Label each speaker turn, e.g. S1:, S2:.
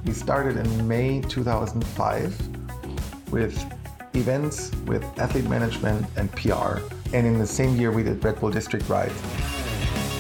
S1: We started in May 2005 with events, with athlete management and PR. And in the same year, we did Red Bull District Ride.